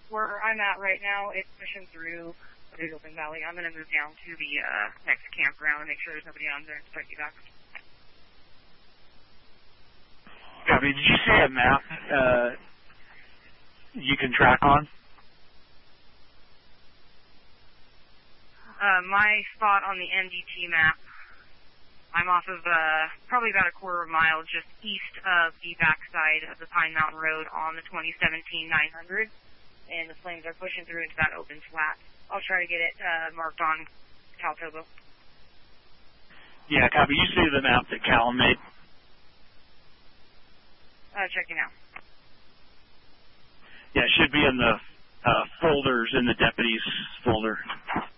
Where I'm at right now, it's pushing through the open valley. I'm going to move down to the next campground and make sure there's nobody on there and start you back. Copy. Did you see a map you can track on? My spot on the NDT map, I'm off of probably about a quarter of a mile just east of the backside of the Pine Mountain Road on the 2017 900, and the flames are pushing through into that open flat. I'll try to get it marked on Caltobo. Yeah, copy. You see the map that Callum made? Checking out. Yeah, it should be in the folders in the deputies folder.